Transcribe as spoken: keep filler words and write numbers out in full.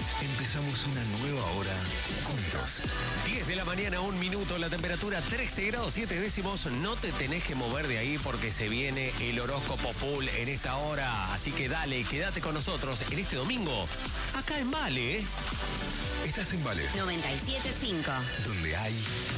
Empezamos una nueva hora juntos. diez de la mañana, un minuto, la temperatura trece grados siete décimos. No te tenés que mover de ahí porque se viene el horóscopo full en esta hora. Así que dale, quédate con nosotros en este domingo, acá en Vale. Estás en Vale, noventa y siete punto cinco. donde hay